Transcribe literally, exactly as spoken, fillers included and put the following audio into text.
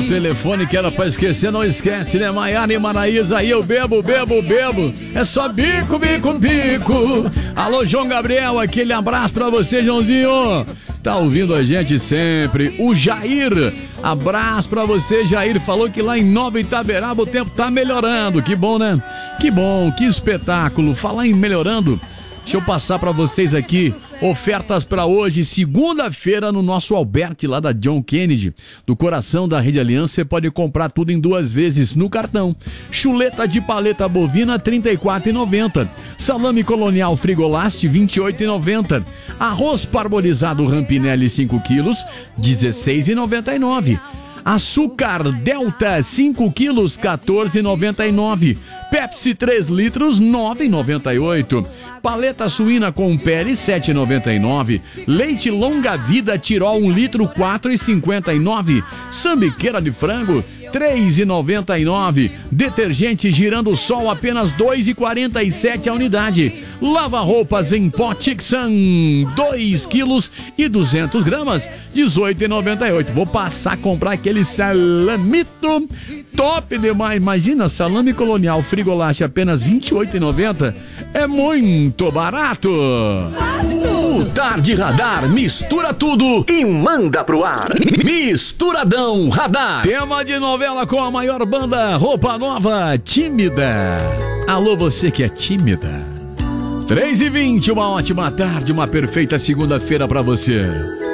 telefone que era pra esquecer, não esquece, né? Maiara e Maraísa, aí eu bebo, bebo, bebo. É só bico, bico, bico. Alô, João Gabriel, aquele abraço pra você, Joãozinho. Tá ouvindo a gente sempre. O Jair, abraço pra você, Jair. Falou que lá em Nova Itaberaba o tempo tá melhorando. Que bom, né? Que bom, que espetáculo. Falar em melhorando, deixa eu passar pra vocês aqui ofertas para hoje, segunda-feira, no nosso Alberti lá da John Kennedy, do coração da Rede Aliança. Você pode comprar tudo em duas vezes no cartão. Chuleta de paleta bovina, trinta e quatro reais e noventa centavos. Salame colonial Frigolast, vinte e oito reais e noventa centavos. Arroz parbolizado Rampinelli, cinco quilos, dezesseis reais e noventa e nove centavos. Açúcar Delta, cinco quilos, quatorze reais e noventa e nove centavos. Pepsi três litros, nove reais e noventa e oito centavos. Paleta suína com pele, sete reais e noventa e nove centavos. Leite Longa Vida Tirol, um litro, quatro reais e cinquenta e nove centavos. Sambiqueira de frango, três reais e noventa e nove centavos. Detergente Girando Sol, apenas dois reais e quarenta e sete centavos a unidade. Lava roupas em pó Tixan, dois quilos e duzentas gramas, dezoito reais e noventa e oito centavos. Vou passar a comprar aquele salamito top demais. Imagina, salame colonial Frigolast, apenas vinte e oito reais e noventa centavos. É muito barato. O Tarde Radar mistura tudo e manda pro ar. Misturadão Radar. Tema de novela com a maior banda, Roupa Nova, Tímida. Alô, você que é tímida. três e vinte, uma ótima tarde, uma perfeita segunda-feira pra você.